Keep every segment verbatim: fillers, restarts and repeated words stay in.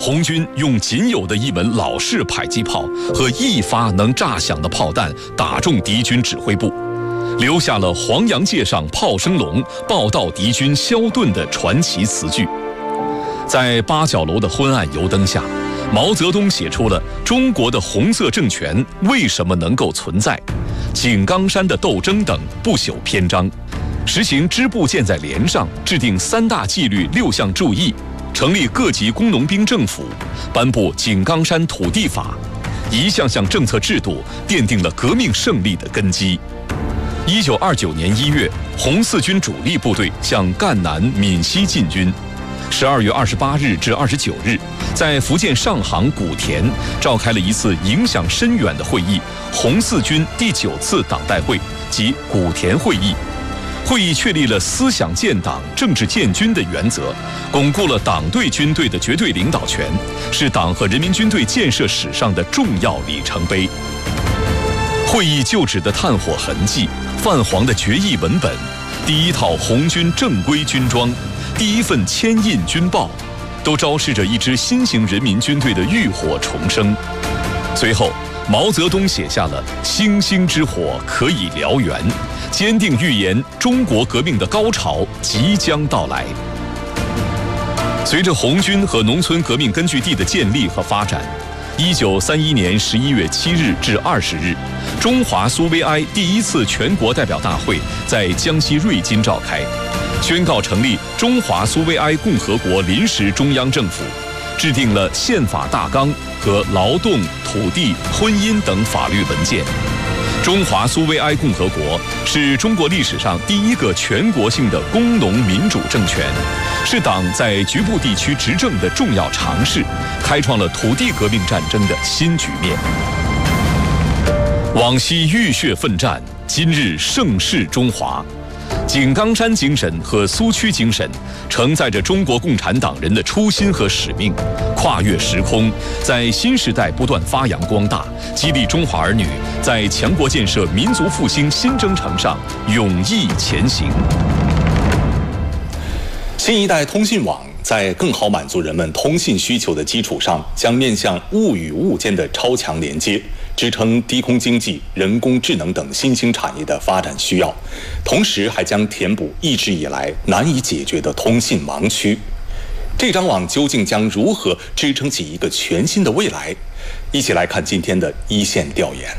红军用仅有的一门老式迫击炮和一发能炸响的炮弹打中敌军指挥部，留下了黄杨界上炮声隆，报到敌军消遁的传奇词句。在八角楼的昏暗油灯下，毛泽东写出了中国的红色政权为什么能够存在，井冈山的斗争等不朽篇章，实行支部建在连上，制定三大纪律六项注意，成立各级工农兵政府，颁布井冈山土地法，一项项政策制度奠定了革命胜利的根基。一九二九年一月，红四军主力部队向赣南、闽西进军。十二月二十八日至二十九日，在福建上杭古田召开了一次影响深远的会议——红四军第九次党代会及古田会议。会议确立了思想建党、政治建军的原则，巩固了党对军队的绝对领导权，是党和人民军队建设史上的重要里程碑。会议旧址的炭火痕迹、泛黄的决议文本、第一套红军正规军装、第一份签印军报，都昭示着一支新型人民军队的浴火重生。随后，毛泽东写下了“星星之火可以燎原”，坚定预言中国革命的高潮即将到来。随着红军和农村革命根据地的建立和发展，一九三一年十一月七日至二十日，中华苏维埃第一次全国代表大会在江西瑞金召开，宣告成立中华苏维埃共和国临时中央政府，制定了宪法大纲和劳动、土地、婚姻等法律文件。中华苏维埃共和国是中国历史上第一个全国性的工农民主政权，是党在局部地区执政的重要尝试，开创了土地革命战争的新局面。往昔浴血奋战，今日盛世中华。井冈山精神和苏区精神承载着中国共产党人的初心和使命，跨越时空，在新时代不断发扬光大，激励中华儿女在强国建设、民族复兴新征程上勇毅前行。 新一代通信网在更好满足人们通信需求的基础上，将面向物与物间的超强连接，支撑低空经济、人工智能等新兴产业的发展需要，同时还将填补一直以来难以解决的通信盲区。这张网究竟将如何支撑起一个全新的未来？一起来看今天的一线调研。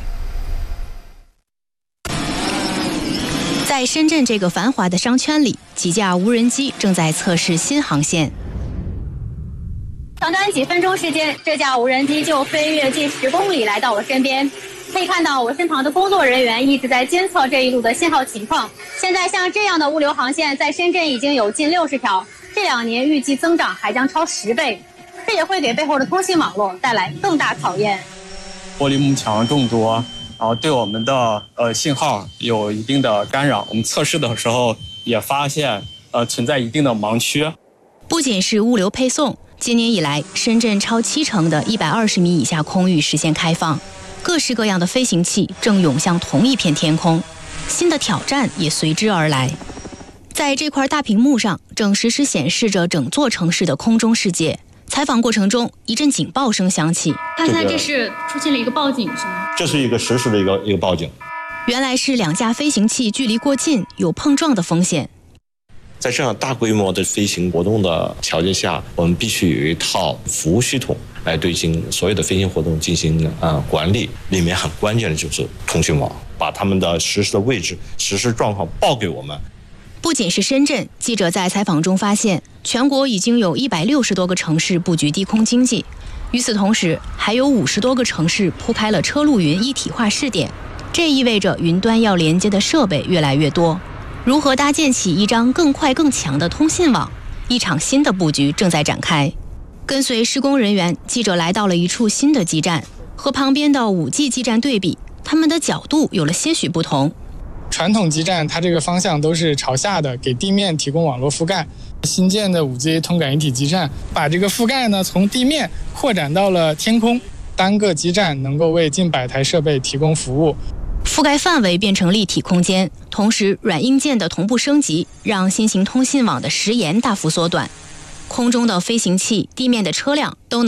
在深圳这个繁华的商圈里，几架无人机正在测试新航线。 短短几分钟时间，这架无人机就飞越近十公里来到我身边。可以看到我身旁的工作人员一直在监测这一路的信号情况。现在像这样的物流航线在深圳已经有近六十条，这两年预计增长还将超十倍。这也会给背后的通信网络带来更大考验。 玻璃幕墙众多，然后对我们的呃信号有一定的干扰。我们测试的时候也发现呃存在一定的盲区。 不仅是物流配送，今年以来，深圳超七成的一百二十米以下空域实现开放，各式各样的飞行器正涌向同一片天空，新的挑战也随之而来。在这块大屏幕上，正实时显示着整座城市的空中世界。采访过程中，一阵警报声响起。 看起来这是出现了一个报警，是吗？ 这是一个实时的一个一个报警。 原来是两架飞行器距离过近，有碰撞的风险。 在这样大规模的飞行活动的条件下，我们必须有一套服务系统来对进所有的飞行活动进行呃管理。里面很关键的就是通讯网，把他们的实时的位置、实时状况报给我们。 不仅是深圳，记者在采访中发现，全国已经有一百六十多个城市布局低空经济。与此同时，还有五十多个城市铺开了车路云一体化试点。这意味着云端要连接的设备越来越多。如何搭建起一张更快更强的通信网？一场新的布局正在展开。跟随施工人员，记者来到了一处新的基站，和旁边的 五 G 基站对比，它们的角度有了些许不同。 传统基站它这个方向都是朝下的，给地面提供网络覆盖。新建的 五 G 通感一体基站把这个覆盖呢从地面扩展到了天空，单个基站能够为近百台设备提供服务。 覆盖范围变成立体空间，同时软硬件的同步升级，让新型通信网的时延大幅缩短。空中的飞行器、地面的车辆都能